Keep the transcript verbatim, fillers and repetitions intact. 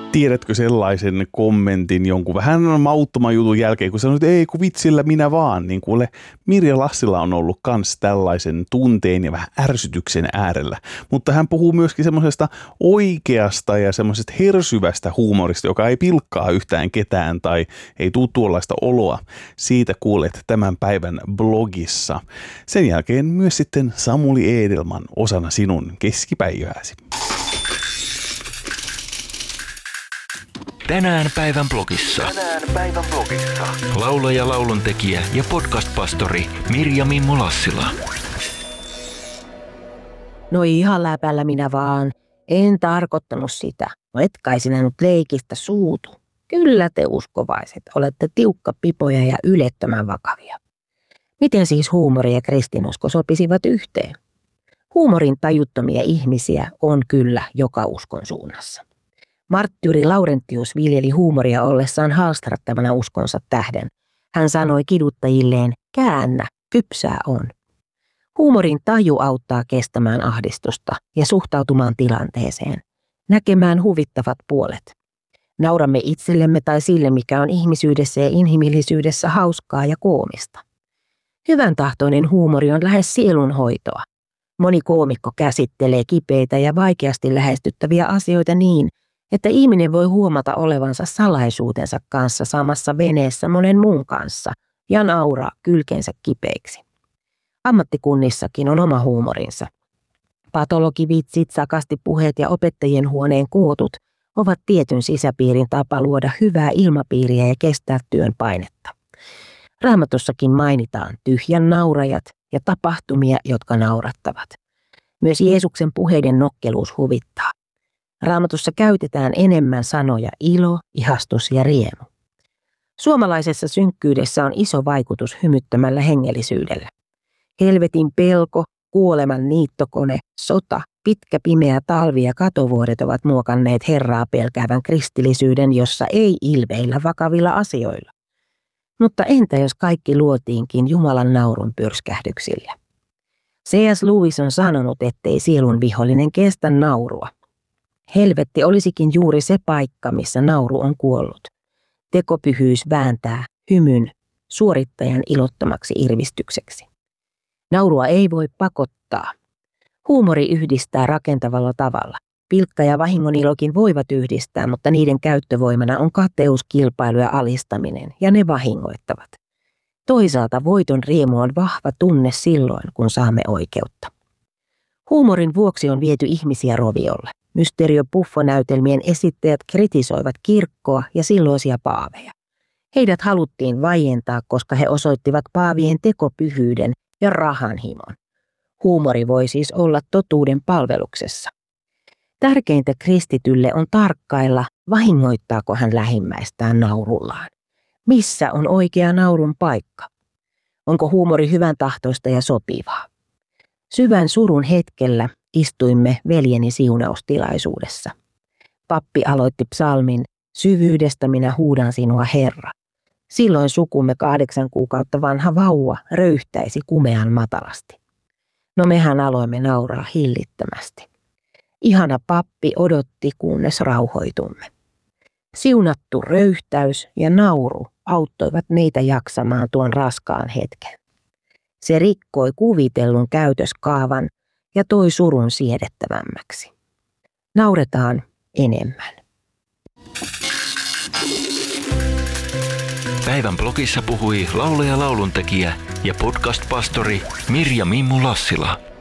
Tiedätkö sellaisen kommentin jonkun vähän mauttoman jutun jälkeen, kun sanoit, että ei kun vitsillä minä vaan, niin kuule Mirja Lassila on ollut kans tällaisen tunteen ja vähän ärsytyksen äärellä. Mutta hän puhuu myöskin semmoisesta oikeasta ja semmoisesta hersyvästä huumorista, joka ei pilkkaa yhtään ketään tai ei tule tuollaista oloa. Siitä kuulet tämän päivän blogissa. Sen jälkeen myös sitten Samuli Edelman osana sinun keskipäivääsi. Tänään päivän blogissa. Tänään päivän blogissa. Laulaja, lauluntekijä ja podcast-pastori Mirja Mimmo Lassila. No ihan läpällä minä vaan. En tarkoittanut sitä. No et kai sinä nyt leikistä suutu. Kyllä te uskovaiset olette tiukkapipoja ja ylettömän vakavia. Miten siis huumori ja kristinusko sopisivat yhteen? Huumorin tajuttomia ihmisiä on kyllä joka uskon suunnassa. Marttyyri Laurentius viljeli huumoria ollessaan haastattavana uskonsa tähden. Hän sanoi kiduttajilleen, käännä, kypsää on. Huumorin taju auttaa kestämään ahdistusta ja suhtautumaan tilanteeseen, näkemään huvittavat puolet. Nauramme itsellemme tai sille, mikä on ihmisyydessä ja inhimillisyydessä hauskaa ja koomista. Hyvän tahtoinen huumori on lähes sielunhoitoa. Moni koomikko käsittelee kipeitä ja vaikeasti lähestyttäviä asioita niin, että ihminen voi huomata olevansa salaisuutensa kanssa samassa veneessä monen muun kanssa ja nauraa kylkensä kipeiksi. Ammattikunnissakin on oma huumorinsa. Patologivitsit, sakastipuheet ja opettajien huoneen kootut ovat tietyn sisäpiirin tapa luoda hyvää ilmapiiriä ja kestää työn painetta. Raamatussakin mainitaan tyhjän naurajat ja tapahtumia, jotka naurattavat. Myös Jeesuksen puheiden nokkeluus huvittaa. Raamatussa käytetään enemmän sanoja ilo, ihastus ja riemu. Suomalaisessa synkkyydessä on iso vaikutus hymyttämällä hengellisyydellä. Helvetin pelko, kuoleman niittokone, sota, pitkä pimeä talvi ja katovuodet ovat muokanneet Herraa pelkäävän kristillisyyden, jossa ei ilveillä vakavilla asioilla. Mutta entä jos kaikki luotiinkin Jumalan naurun pyrskähdyksillä? C S Lewis on sanonut, ettei sielun vihollinen kestä naurua. Helvetti olisikin juuri se paikka, missä nauru on kuollut. Tekopyhyys vääntää hymyn suorittajan ilottomaksi irvistykseksi. Naurua ei voi pakottaa. Huumori yhdistää rakentavalla tavalla. Pilkka ja vahingonilokin voivat yhdistää, mutta niiden käyttövoimana on kateus, kilpailu ja alistaminen, ja ne vahingoittavat. Toisaalta voiton riemu on vahva tunne silloin, kun saamme oikeutta. Huumorin vuoksi on viety ihmisiä roviolle. Mysterio Puffo-näytelmien esittäjät kritisoivat kirkkoa ja silloisia paaveja. Heidät haluttiin vaientaa, koska he osoittivat paavien tekopyhyyden ja rahanhimon. Huumori voi siis olla totuuden palveluksessa. Tärkeintä kristitylle on tarkkailla, vahingoittaako hän lähimmäistään naurullaan. Missä on oikea naurun paikka? Onko huumori hyvän tahtoista ja sopivaa? Syvän surun hetkellä istuimme veljeni siunaustilaisuudessa. Pappi aloitti psalmin, syvyydestä minä huudan sinua Herra. Silloin sukumme kahdeksan kuukautta vanha vauva röyhtäisi kumean matalasti. No mehän aloimme nauraa hillittömästi. Ihana pappi odotti, kunnes rauhoitumme. Siunattu röyhtäys ja nauru auttoivat meitä jaksamaan tuon raskaan hetken. Se rikkoi kuvitellun käytöskaavan ja toi surun siedettävämmäksi. Nauretaan enemmän. Päivän blogissa puhui laulaja, lauluntekijä ja podcast-pastori Mirja Mimmo Lassila.